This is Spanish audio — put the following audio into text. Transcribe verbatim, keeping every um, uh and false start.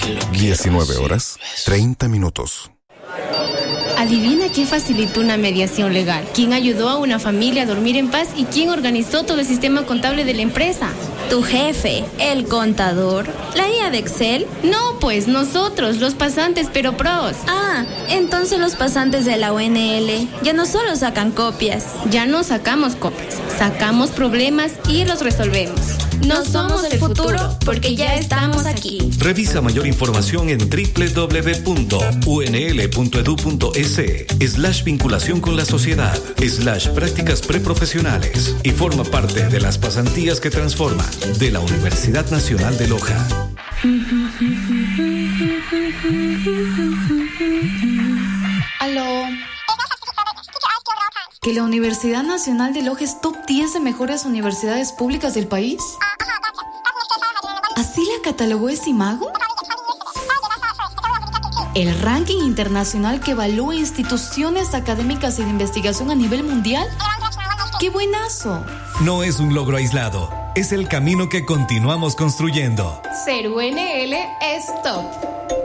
diecinueve horas, treinta minutos. Adivina quién facilitó una mediación legal, quién ayudó a una familia a dormir en paz y quién organizó todo el sistema contable de la empresa. ¿Tu jefe, el contador, la I A de Excel? No, pues nosotros, los pasantes pero pros. Ah, entonces los pasantes de la U N L ya no solo sacan copias. Ya no sacamos copias, sacamos problemas y los resolvemos. No, no somos, somos el futuro, futuro porque ya estamos aquí. Revisa mayor información en doble u doble u doble u punto u n l punto e d u punto e s slash vinculación con la sociedad slash prácticas preprofesionales y forma parte de las pasantías que transforman de la Universidad Nacional de Loja. Aló. ¿Que la Universidad Nacional de Loja es top diez de mejores universidades públicas del país? ¿Así la catalogó Esimago? ¿El ranking internacional que evalúa instituciones académicas y de investigación a nivel mundial? ¡Qué buenazo! No es un logro aislado, es el camino que continuamos construyendo. Ser U N L es top.